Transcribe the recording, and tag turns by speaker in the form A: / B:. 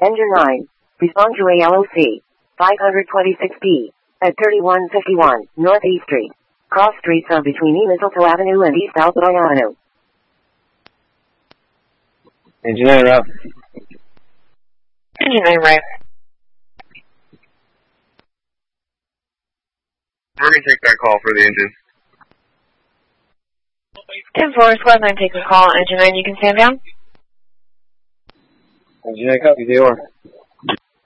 A: Engine 9. Respond to ALOC. 526B. At 3151 Northeast Street. Cross streets are between East Mistletoe Avenue and East Alpine Avenue.
B: Engine 9, Rob.
C: Engine 9, right.
D: We're going to take that call for the engine.
C: 10-4, Squad 9 takes a call. Engine 9, you can stand down.
B: Engine 9, copy, they are.